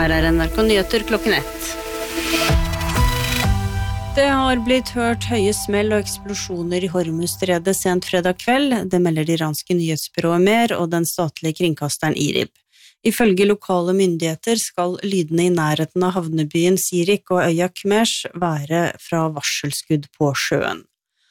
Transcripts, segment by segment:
Her NRK Nyheter klokken 1. Det har blitt hørt høye smell og eksplosjoner i Hormuzstredet sent fredag kveld. Det melder det iranske nyhetsbyrået Mer og den statlige kringkasteren IRIB. Ifølge lokale myndigheter skal lydene i nærheten av havnebyen Sirik og øya Kmesh være fra varselskudd på sjøen.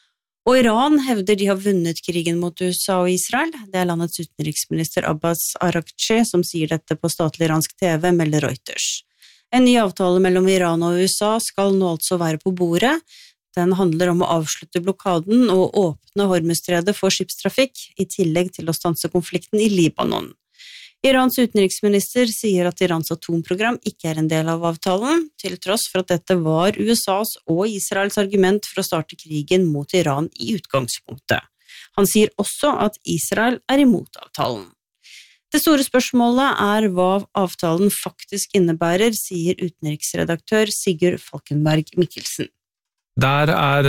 Og Iran hevder de har vunnet krigen mot USA og Israel. Det landets utenriksminister Abbas Araghchi som sier dette på statlig iransk TV, melder Reuters. En ny avtale mellom Iran og USA skal nå altså være på bordet. Den handler om å avslutte blokaden og åpne Hormuzstredet for skipstrafikk, i tillegg til å stanse konflikten i Libanon. Irans utenriksminister sier at Irans atomprogram ikke en del av avtalen, til tross for at dette var USAs og Israels argument for å starte krigen mot Iran i utgangspunktet. Han sier også at Israel imot avtalen. Det store spørsmålet hva avtalen faktisk innebærer, sier utenriksredaktør Sigurd Falkenberg Mikkelsen. Der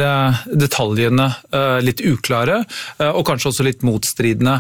detaljene litt uklare, og kanskje også litt motstridende.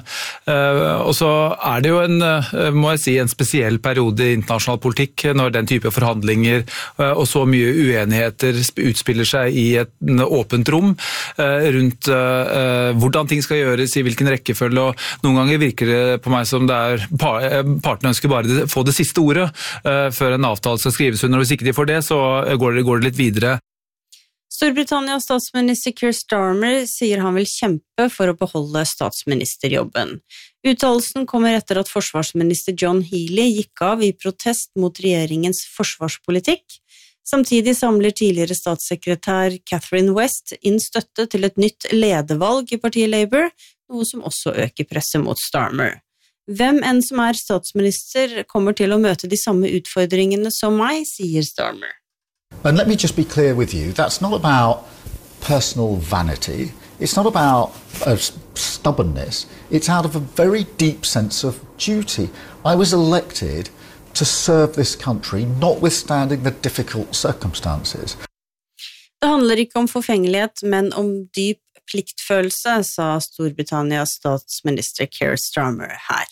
Og så det jo må jeg si, en spesiell periode i internasjonal politikk, når den type forhandlinger og så mye uenigheter utspiller seg i et åpent rom, rundt hvordan ting skal gjøres, i hvilken rekkefølge, og noen ganger virker det på meg som det partene ønsker bare få det siste ordet, før en avtale skal skrives under, og hvis ikke de får det, så går det litt videre. Storbritannias statsminister Keir Starmer sier han vil kjempe for å beholde statsministerjobben. Uttalelsen kommer etter at forsvarsminister John Healey gikk av i protest mot regjeringens forsvarspolitikk. Samtidig samler tidligere statssekretær Catherine West inn støtte til et nytt ledervalg i partiet Labour, noe som også øker presset mot Starmer. Hvem enn som statsminister kommer til å møte de samme utfordringene som meg, sier Starmer. And let me just be clear with you, that's not about personal vanity, it's not about stubbornness, it's out of a very deep sense of duty. I was elected to serve this country, notwithstanding the difficult circumstances. Det handler ikke om forfengelighet, men om dyp pliktfølelse, sa Storbritannias statsminister Keir Starmer her.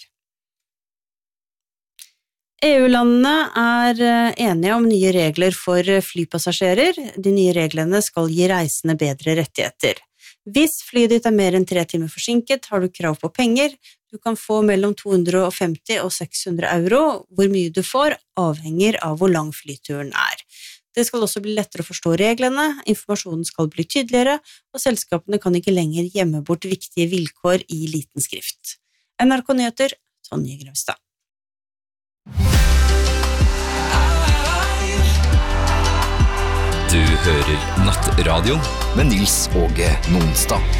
EU-landene enige om nye regler for flypassasjerer. De nye reglene skal gi reisende bedre rettigheter. Hvis flyet ditt mer enn 3 timer forsinket, har du krav på penger. Du kan få mellom 250 og 600 euro. Hvor mye du får, avhenger av hvor lang flyturen Det skal også bli lettere å forstå reglene, informasjonen skal bli tydeligere, og selskapene kan ikke lenger gjemme bort viktige vilkår i liten skrift. NRK Nyheter, Tonje Grøvstad. Du hører Nattradio med Nils Åge Nonstad.